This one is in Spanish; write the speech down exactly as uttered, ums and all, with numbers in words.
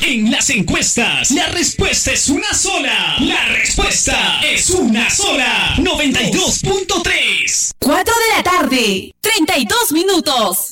En las encuestas, la respuesta es una sola. La respuesta es una sola. noventa y dos punto tres. cuatro de la tarde, treinta y dos minutos.